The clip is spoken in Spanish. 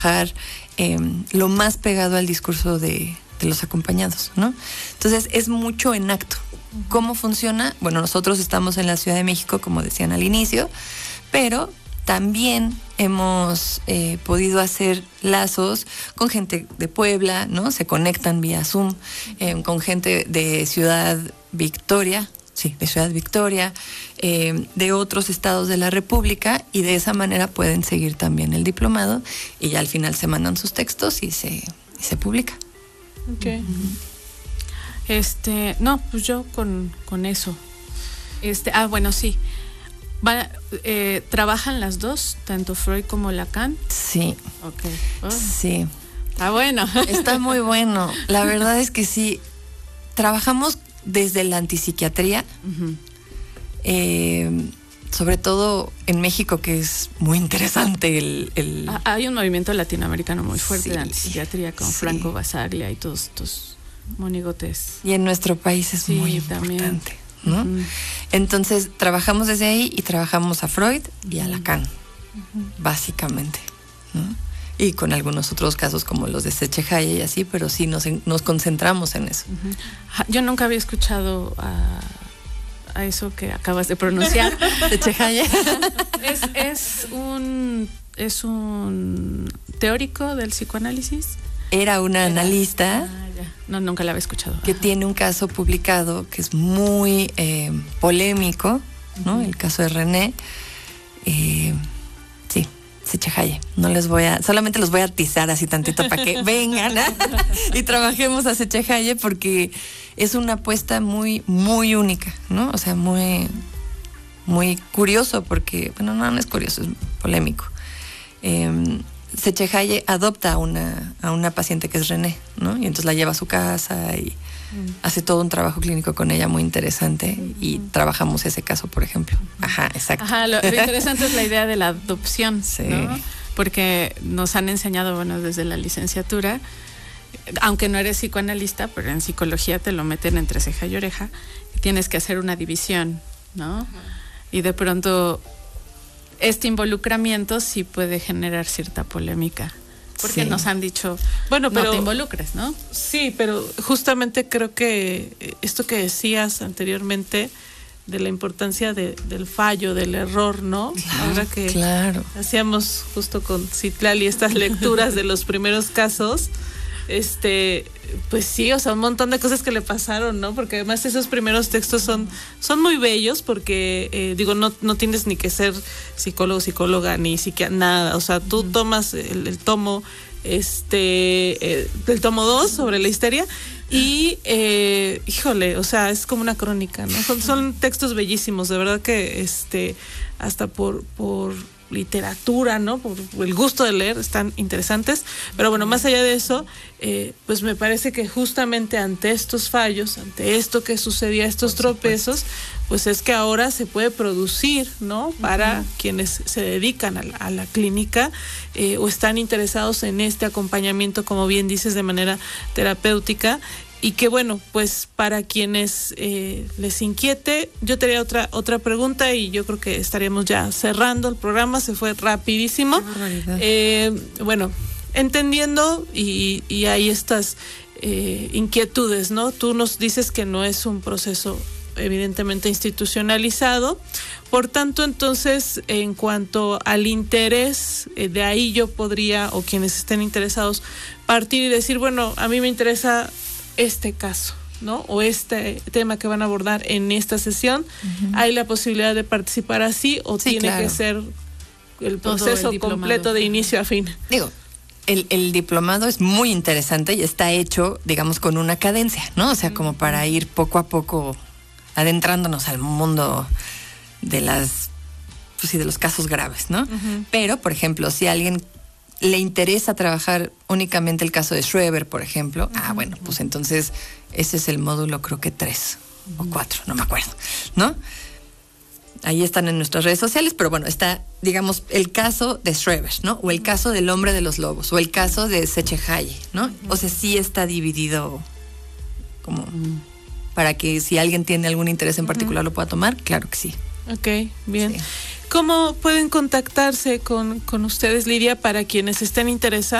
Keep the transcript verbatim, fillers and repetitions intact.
eh, lo más pegado al discurso de, de los acompañados, ¿no? Entonces es mucho en acto. ¿Cómo funciona? Bueno, nosotros estamos en la Ciudad de México, como decían al inicio, pero también hemos eh, podido hacer lazos con gente de Puebla, ¿no? Se conectan vía Zoom, eh, con gente de Ciudad Victoria, sí, de Ciudad Victoria, eh, de otros estados de la República, y de esa manera pueden seguir también el diplomado, y ya al final se mandan sus textos y se, y se publica. Okay. Uh-huh. Este, no, pues yo con, con eso. Este, ah, bueno, sí. Va, eh, ¿Trabajan las dos, tanto Freud como Lacan? Sí. Okay. Oh. Sí. Está bueno. Está muy bueno. La verdad es que sí. Trabajamos desde la antipsiquiatría, uh-huh. eh, sobre todo en México, que es muy interesante el... el... Ah, hay un movimiento latinoamericano muy fuerte, sí, de antipsiquiatría con sí. Franco Basaglia y todos estos monigotes. Y en nuestro país es sí, muy importante, también. ¿no? Uh-huh. Entonces trabajamos desde ahí y trabajamos a Freud y a Lacan, uh-huh. básicamente, ¿no? Y con algunos otros casos como los de Sechehaye y así, pero sí nos, nos concentramos en eso. Uh-huh. Yo nunca había escuchado a, a eso que acabas de pronunciar. Sechehaye. es, es un es un teórico del psicoanálisis. Era una Era, analista. Ah, ya. No, nunca la había escuchado. Que Ajá. tiene un caso publicado que es muy eh, polémico, ¿no? Uh-huh. El caso de René. Eh, sí. Sechehaye. No les voy a, solamente los voy a atizar así tantito para que vengan, ¿eh? Y trabajemos a Sechehaye, porque es una apuesta muy, muy única, ¿no? O sea, muy, muy curioso, porque, bueno, no, no es curioso, es polémico. Eh, Sechehaye adopta a una, a una paciente que es René, ¿no? Y entonces la lleva a su casa y mm. hace todo un trabajo clínico con ella muy interesante, mm. y trabajamos ese caso, por ejemplo. Ajá, exacto. Ajá, lo, lo interesante es la idea de la adopción, sí. ¿no? Porque nos han enseñado, bueno, desde la licenciatura, aunque no eres psicoanalista, pero en psicología te lo meten entre ceja y oreja, tienes que hacer una división, ¿no? Ajá. Y de pronto este involucramiento sí puede generar cierta polémica, porque sí. nos han dicho, bueno, pero no te involucres, ¿no? Sí, pero justamente creo que esto que decías anteriormente de la importancia de, del fallo, del error, ¿no? Claro, ahora que claro. hacíamos justo con Citlali estas lecturas de los primeros casos, este, pues sí, o sea, un montón de cosas que le pasaron, ¿no? Porque además esos primeros textos son, son muy bellos, porque, eh, digo, no, no tienes ni que ser psicólogo, psicóloga, ni psiquiatra, nada. O sea, tú tomas el, el tomo, este, eh, el tomo dos sobre la histeria, y, eh, híjole, o sea, es como una crónica, ¿no? Son, son textos bellísimos, de verdad que, este, hasta por, por literatura, ¿no? Por el gusto de leer, están interesantes. Pero bueno, más allá de eso, eh, pues me parece que justamente ante estos fallos, ante esto que sucedía, estos tropezos, pues es que ahora se puede producir, ¿no? Para uh-huh. quienes se dedican a la, a la clínica, eh, o están interesados en este acompañamiento, como bien dices, de manera terapéutica. Y que bueno, pues para quienes eh, les inquiete, yo tenía otra otra pregunta, y yo creo que estaríamos ya cerrando el programa, se fue rapidísimo. Eh, bueno, entendiendo, y, y hay estas eh, inquietudes, ¿no? Tú nos dices que no es un proceso evidentemente institucionalizado, por tanto, entonces, en cuanto al interés, eh, de ahí yo podría, o quienes estén interesados, partir y decir, bueno, a mí me interesa este caso, ¿no? O este tema que van a abordar en esta sesión. Uh-huh. ¿Hay la posibilidad de participar así, o sí, tiene claro. que ser el proceso el completo de inicio a fin? Digo, el, el diplomado es muy interesante y está hecho, digamos, con una cadencia, ¿no? O sea, uh-huh. como para ir poco a poco adentrándonos al mundo de las, pues sí, de los casos graves, ¿no? Uh-huh. Pero, por ejemplo, si alguien le interesa trabajar únicamente el caso de Schreber, por ejemplo, uh-huh. ah, bueno, pues entonces ese es el módulo, creo que tres uh-huh. o cuatro, no me acuerdo, ¿no? Ahí están en nuestras redes sociales, pero bueno, está, digamos, el caso de Schreber, ¿no? O el caso del hombre de los lobos, o el caso de Sechehaye, ¿no? Uh-huh. O sea, sí está dividido como uh-huh. para que si alguien tiene algún interés en particular uh-huh. lo pueda tomar, claro que sí. Ok, bien. Sí. ¿Cómo pueden contactarse con, con ustedes, Lidia, para quienes estén interesados